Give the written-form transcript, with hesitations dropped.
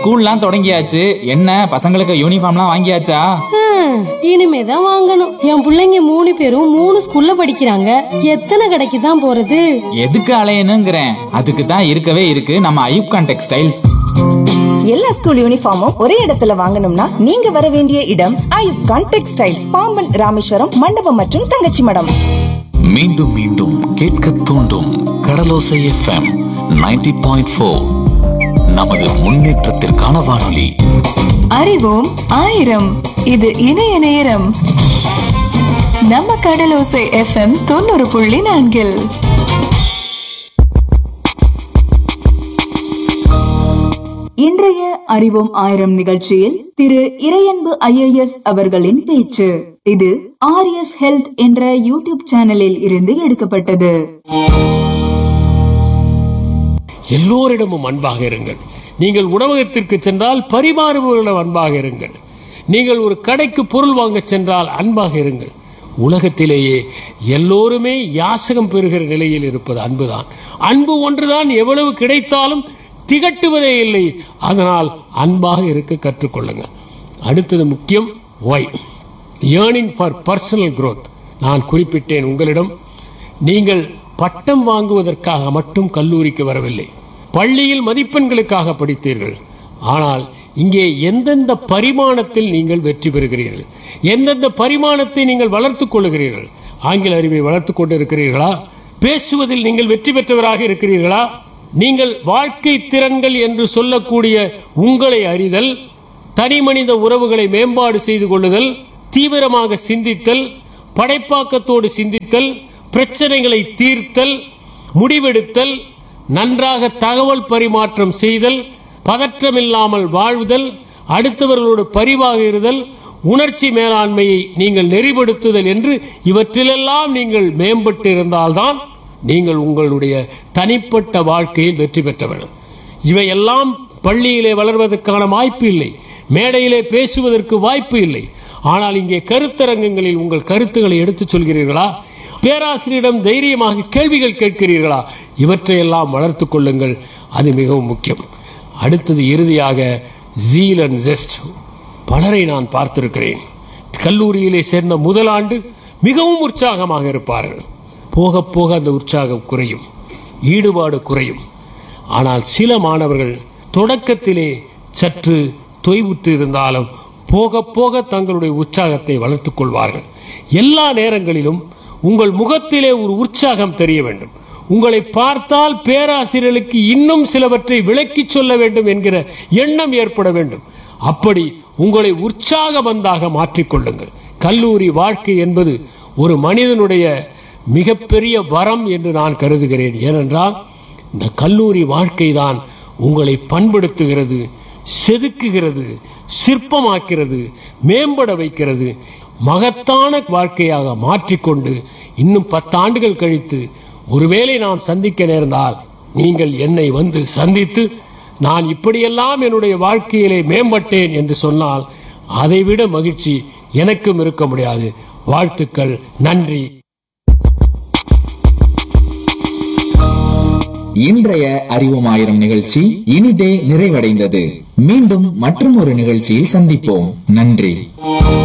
ஸ்கூல்லாம் தொடங்கியாச்சு. என்ன பசங்களுக்கு யூனிஃபார்ம்லாம் வாங்கியாச்சா? இனிமேதான் வாங்கணும். என் பிள்ளைங்க 3 பேரும் 3 ஸ்கூல்ல படிக்கிறாங்க. எத்தனை கடைக்கு தான் போறது? எதுக்கு அலையணுங்கிறேன். அதுக்கு தான் இருக்கவே இருக்கு நம்ம ஐயூப் கான் டெக்ஸ்டைல்ஸ். எல்லா ஸ்கூல் யூனிஃபார்மும் ஒரே இடத்துல வாங்கணும்னா நீங்க வர வேண்டிய இடம் ஐயூப் கான் டெக்ஸ்டைல்ஸ், பாம்பன், ராமேஸ்வரம், மண்டபம் மற்றும் தங்கச்சி மடம். மீண்டும் மீண்டும் கேட்க தூண்டும் கடலோசை FM 90.4. நமது முன்னேற்றத்திற்கான வானொலி. அறிவோம் ஆயிரம். இது இணைய நேரம். நம்ம கடலோசை FM 90.4. இன்றைய அறிவோம் ஆயிரம் நிகழ்ச்சியில் திரு இறையன்பு IAS அவர்களின் பேச்சு. இது ஆர்எஸ் ஹெல்த் என்ற யூடியூப் சேனலில் இருந்து எடுக்கப்பட்டது. எல்லோரிடமும் அன்பாக இருங்கள். நீங்கள் உணவகத்திற்கு சென்றால் பரிமாறுபவர்களிடம் அன்பாக இருங்கள். நீங்கள் ஒரு கடைக்கு பொருள் வாங்க சென்றால் அன்பாக இருங்கள். உலகத்திலேயே எல்லோருமே யாசகம் பெறுகிற நிலையில் இருப்பது அன்புதான். அன்பு ஒன்றுதான் எவ்வளவு கிடைத்தாலும் திகட்டுவதே இல்லை. அதனால் அன்பாக இருக்க கற்றுக்கொள்ளுங்கள். அடுத்தது முக்கியம், Y earning for personal growth. நான் குறிப்பிட்டேன் உங்களிடம், நீங்கள் பட்டம் வாங்குவதற்காக மட்டும் கல்லூரிக்கு வரவில்லை. பள்ளியில் மதிப்பெண்களுக்காக படித்தீர்கள். ஆனால் இங்கே எந்தெந்த பரிமாணத்தில் நீங்கள் வெற்றி பெறுகிறீர்கள், எந்தெந்த பரிமாணத்தை நீங்கள் வளர்த்துக் கொள்ளுகிறீர்கள். ஆங்கில அறிவை வளர்த்துக் கொண்டு இருக்கிறீர்களா? பேசுவதில் நீங்கள் வெற்றி பெற்றவராக இருக்கிறீர்களா? நீங்கள் வாழ்க்கை திறன்கள் என்று சொல்லக்கூடிய உங்களை அறிதல், தனி மனித உறவுகளை மேம்பாடு செய்து கொள்ளுதல், தீவிரமாக சிந்தித்தல், படைப்பாக்கத்தோடு சிந்தித்தல், பிரச்சனைகளை தீர்த்தல், முடிவெடுத்தல், நன்றாக தகவல் பரிமாற்றம் செய்தல், பதற்றமில்லாமல் வாழ்வுதல், அடுத்தவர்களோடு பரிவாக இருதல், உணர்ச்சி மேலாண்மையை நீங்கள் நெறிப்படுத்துதல் என்று இவற்றிலெல்லாம் நீங்கள் மேம்பட்டு இருந்தால்தான் நீங்கள் உங்களுடைய தனிப்பட்ட வாழ்க்கையில் வெற்றி பெற்றவர். இவையெல்லாம் பள்ளியிலே வளர்வதற்கான வாய்ப்பு இல்லை, மேடையிலே பேசுவதற்கு வாய்ப்பு இல்லை. ஆனால் இங்கே கருத்தரங்கங்களில் உங்கள் கருத்துக்களை எடுத்துச் சொல்கிறீர்களா? பேராசிரியரிடம் தைரியமாக கேள்விகள் கேட்கிறீர்களா? இவற்றையெல்லாம் வளர்த்துக் கொள்ளுங்கள். அது மிகவும் முக்கியம். அடுத்தது இறுதியாக ஜீல் அண்ட் ஜெஸ்ட். பலரை நான் பார்த்திருக்கிறேன். கல்லூரியிலே சேர்ந்த முதல் ஆண்டு மிகவும் உற்சாகமாக இருப்பார்கள். போக போக அந்த உற்சாகம் குறையும், ஈடுபாடு குறையும். ஆனால் சில மாணவர்கள் தொடக்கத்திலே சற்று தொய்வுற்று இருந்தாலும் போக போக தங்களுடைய உற்சாகத்தை வளர்த்துக் கொள்வார்கள். எல்லா நேரங்களிலும் உங்கள் முகத்திலே ஒரு உற்சாகம் தெரிய வேண்டும். உங்களை பார்த்தால் பேராசிரியர்களுக்கு இன்னும் சிலவற்றை விளக்கி சொல்ல வேண்டும் என்கிற எண்ணம் ஏற்பட வேண்டும். அப்படி உங்களை உற்சாகமந்தாக மாற்றிக்கொள்ளுங்கள். கல்லூரி வாழ்க்கை என்பது ஒரு மனிதனுடைய மிகப்பெரிய வரம் என்று நான் கருதுகிறேன். ஏனென்றால் இந்த கல்லூரி வாழ்க்கை தான் உங்களை பண்படுத்துகிறது, செதுக்குகிறது, சிற்பமாக்கிறது, மேம்பட வைக்கிறது. மகத்தான வாழ்க்கையாக மாற்றிக்கொண்டு இன்னும் 10 ஆண்டுகள் கழித்து ஒருவேளை நாம் சந்திக்க நேர்ந்தால் நீங்கள் என்னை வந்து சந்தித்து நான் இப்படியெல்லாம் என்னுடைய வாழ்க்கையிலே மேம்பட்டேன் என்று சொன்னால் அதைவிட மகிழ்ச்சி எனக்கும் இருக்க முடியாது. வாழ்த்துக்கள், நன்றி. இன்றைய அறிவோம் ஆயிரம் நிகழ்ச்சி இனிதே நிறைவடைந்தது. மீண்டும் மற்றும் ஒரு நிகழ்ச்சியில் சந்திப்போம். நன்றி.